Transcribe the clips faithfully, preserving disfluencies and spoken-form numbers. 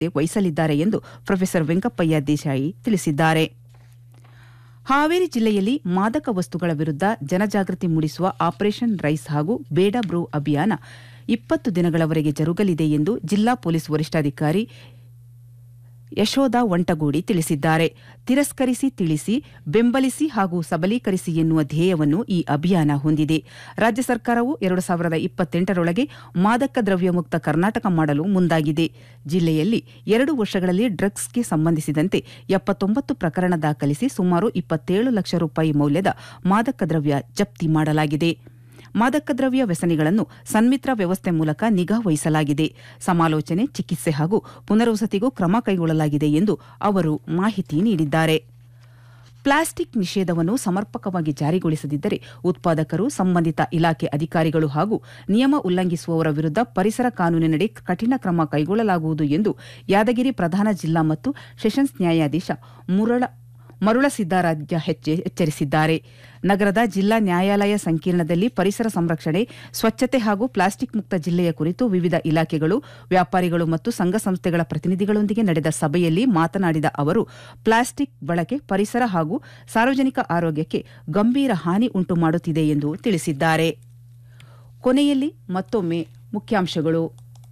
ವಹಿಸಲಿದ್ದಾರೆ ಎಂದು ಪ್ರೊಫೆಸರ್ ವೆಂಕಪ್ಪಯ್ಯ ದೇಸಾಯಿ ತಿಳಿಸಿದ್ದಾರೆ. ಹಾವೇರಿ ಜಿಲ್ಲೆಯಲ್ಲಿ ಮಾದಕ ವಸ್ತುಗಳ ವಿರುದ್ಧ ಜನಜಾಗೃತಿ ಮೂಡಿಸುವ ಆಪರೇಷನ್ ರೈಸ್ ಹಾಗೂ ಬೇಡ ಬ್ರೋ ಅಭಿಯಾನ ಇಪ್ಪತ್ತು ದಿನಗಳವರೆಗೆ ಜರುಗಲಿದೆ ಎಂದು ಜಿಲ್ಲಾ ಪೊಲೀಸ್ ವರಿಷ್ಠಾಧಿಕಾರಿ ಯಶೋಧ ವಂಟಗೋಡಿ ತಿಳಿಸಿದ್ದಾರೆ. ತಿರಸ್ಕರಿಸಿ ತಿಳಿಸಿ, ಬೆಂಬಲಿಸಿ ಹಾಗೂ ಸಬಲೀಕರಿಸಿ ಎನ್ನುವ ಧ್ಯೇಯವನ್ನು ಈ ಅಭಿಯಾನ ಹೊಂದಿದೆ. ರಾಜ್ಯ ಸರ್ಕಾರವು ಎರಡು ಸಾವಿರದ ಇಪ್ಪತ್ತೆಂಟರೊಳಗೆ ಮಾದಕ ದ್ರವ್ಯ ಮುಕ್ತ ಕರ್ನಾಟಕ ಮಾಡಲು ಮುಂದಾಗಿದೆ. ಜಿಲ್ಲೆಯಲ್ಲಿ ಎರಡು ವರ್ಷಗಳಲ್ಲಿ ಡ್ರಗ್ಸ್ಗೆ ಸಂಬಂಧಿಸಿದಂತೆ ಎಪ್ಪತ್ತೊಂಬತ್ತು ಪ್ರಕರಣ ದಾಖಲಿಸಿ ಸುಮಾರು ಇಪ್ಪತ್ತೇಳು ಲಕ್ಷ ರೂಪಾಯಿ ಮೌಲ್ಯದ ಮಾದಕ ದ್ರವ್ಯ ಜಪ್ತಿ ಮಾಡಲಾಗಿದೆ. ಮಾದಕ ದ್ರವ್ಯ ವ್ಯಸನಿಗಳನ್ನು ಸನ್ಮಿತ್ರ ವ್ಯವಸ್ಥೆ ಮೂಲಕ ನಿಗಾ ವಹಿಸಲಾಗಿದೆ. ಸಮಾಲೋಚನೆ, ಚಿಕಿತ್ಸೆ ಹಾಗೂ ಪುನರ್ವಸತಿಗೂ ಕ್ರಮ ಕೈಗೊಳ್ಳಲಾಗಿದೆ ಎಂದು ಅವರು ಮಾಹಿತಿ ನೀಡಿದ್ದಾರೆ. ಪ್ಲಾಸ್ಟಿಕ್ ನಿಷೇಧವನ್ನು ಸಮರ್ಪಕವಾಗಿ ಜಾರಿಗೊಳಿಸದಿದ್ದರೆ ಉತ್ಪಾದಕರು, ಸಂಬಂಧಿತ ಇಲಾಖೆ ಅಧಿಕಾರಿಗಳು ಹಾಗೂ ನಿಯಮ ಉಲ್ಲಂಘಿಸುವವರ ವಿರುದ್ಧ ಪರಿಸರ ಕಾನೂನಿನಡಿ ಕಠಿಣ ಕ್ರಮ ಕೈಗೊಳ್ಳಲಾಗುವುದು ಎಂದು ಯಾದಗಿರಿ ಪ್ರಧಾನ ಜಿಲ್ಲಾ ಮತ್ತು ಸೆಷನ್ಸ್ ನ್ಯಾಯಾಧೀಶ ಮುರಳ ಮರುಳಸಿದ್ದರಾಜ ಎಚ್ಚರಿಸಿದ್ದಾರೆ. ನಗರದ ಜಿಲ್ಲಾ ನ್ಯಾಯಾಲಯ ಸಂಕೀರ್ಣದಲ್ಲಿ ಪರಿಸರ ಸಂರಕ್ಷಣೆ, ಸ್ವಚ್ಛತೆ ಹಾಗೂ ಪ್ಲಾಸ್ಟಿಕ್ ಮುಕ್ತ ಜಿಲ್ಲೆಯ ಕುರಿತು ವಿವಿಧ ಇಲಾಖೆಗಳು, ವ್ಯಾಪಾರಿಗಳು ಮತ್ತು ಸಂಘ ಸಂಸ್ಥೆಗಳ ಪ್ರತಿನಿಧಿಗಳೊಂದಿಗೆ ನಡೆದ ಸಭೆಯಲ್ಲಿ ಮಾತನಾಡಿದ ಅವರು, ಪ್ಲಾಸ್ಟಿಕ್ ಬಳಕೆ ಪರಿಸರ ಹಾಗೂ ಸಾರ್ವಜನಿಕ ಆರೋಗ್ಯಕ್ಕೆ ಗಂಭೀರ ಹಾನಿ ಉಂಟು ಮಾಡುತ್ತಿದೆ ಎಂದು ತಿಳಿಸಿದ್ದಾರೆ. ಕೊನೆಯಲ್ಲಿ ಮತ್ತೊಮ್ಮೆ ಮುಖ್ಯಾಂಶಗಳು.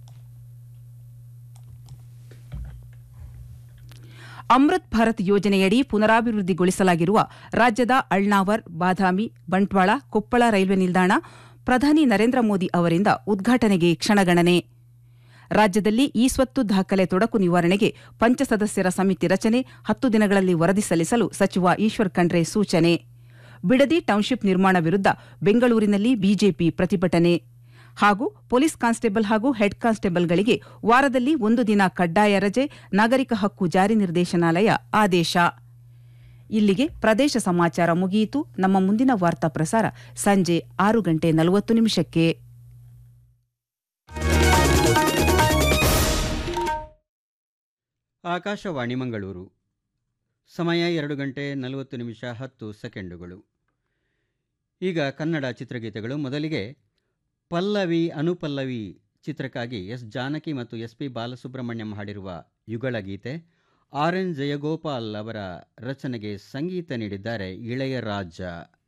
ಅಮೃತ್ ಭಾರತ್ ಯೋಜನೆಯಡಿ ಪುನರಾಭಿವೃದ್ಧಿಗೊಳಿಸಲಾಗಿರುವ ರಾಜ್ಯದ ಅಳ್ನಾವರ್, ಬಾದಾಮಿ, ಬಂಟ್ವಾಳ, ಕೊಪ್ಪಳ ರೈಲ್ವೆ ನಿಲ್ದಾಣ ಪ್ರಧಾನಿ ನರೇಂದ್ರ ಮೋದಿ ಅವರಿಂದ ಉದ್ಘಾಟನೆಗೆ ಕ್ಷಣಗಣನೆ. ರಾಜ್ಯದಲ್ಲಿ ಇ ಸ್ವತ್ತು ದಾಖಲೆ ತೊಡಕು ನಿವಾರಣೆಗೆ ಪಂಚಸದಸ್ಯರ ಸಮಿತಿ ರಚನೆ, ಹತ್ತು ದಿನಗಳಲ್ಲಿ ವರದಿ ಸಲ್ಲಿಸಲು ಸಚಿವ ಈಶ್ವರ್ ಖಂಡ್ರೆ ಸೂಚನೆ. ಬಿಡದಿ ಟೌನ್ಶಿಪ್ ನಿರ್ಮಾಣ ವಿರುದ್ಧ ಬೆಂಗಳೂರಿನಲ್ಲಿ ಬಿಜೆಪಿ ಪ್ರತಿಭಟನೆ ಹಾಗೂ ಪೊಲೀಸ್ ಕಾನ್ಸ್ಟೇಬಲ್ ಹಾಗೂ ಹೆಡ್ ಕಾನ್ಸ್ಟೇಬಲ್ಗಳಿಗೆ ವಾರದಲ್ಲಿ ಒಂದು ದಿನ ಕಡ್ಡಾಯ ರಜೆ, ನಾಗರಿಕ ಹಕ್ಕು ಜಾರಿ ನಿರ್ದೇಶನಾಲಯ ಆದೇಶ. ಇಲ್ಲಿಗೆ ಪ್ರದೇಶ ಸಮಾಚಾರ ಮುಗಿಯಿತು. ನಮ್ಮ ಮುಂದಿನ ವಾರ್ತಾ ಪ್ರಸಾರ ಸಂಜೆ ಆರು ಗಂಟೆ ನಲವತ್ತು ನಿಮಿಷಕ್ಕೆ. ಆಕಾಶವಾಣಿ ಮಂಗಳೂರು. ಸಮಯ ಎರಡು ಗಂಟೆ ನಲವತ್ತು ನಿಮಿಷ ಹತ್ತು ಸೆಕೆಂಡುಗಳು. ಈಗ ಕನ್ನಡ ಚಿತ್ರಗೀತೆಗಳು. ಮೊದಲಿಗೆ ಪಲ್ಲವಿ ಅನುಪಲ್ಲವಿ ಚಿತ್ರಕ್ಕಾಗಿ ಎಸ್ ಜಾನಕಿ ಮತ್ತು ಎಸ್ ಪಿ ಬಾಲಸುಬ್ರಹ್ಮಣ್ಯಂ ಹಾಡಿರುವ ಯುಗಳ ಗೀತೆ. ಆರ್ ಎನ್ ಜಯಗೋಪಾಲ್ ಅವರ ರಚನೆಗೆ ಸಂಗೀತ ನೀಡಿದ್ದಾರೆ ಇಳೆಯರಾಜ.